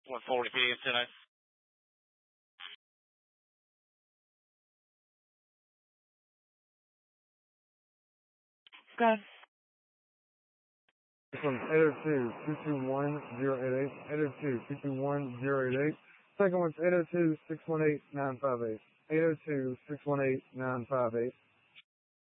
140 PM tonight. Gun. From 802-221-088, 802-221-088. Second one's 802-618-958, 802-618-958.